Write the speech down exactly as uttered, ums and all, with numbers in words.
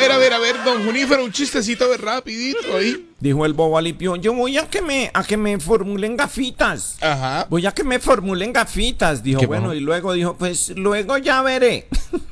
ver, a ver, a ver, don Junífero, un chistecito a ver, rapidito ahí. Dijo el bobo Alipión, yo voy a que me, a que me formulen gafitas. Ajá. Voy a que me formulen gafitas. Dijo, ¿Qué bueno, pasó? y luego dijo, pues luego ya veré.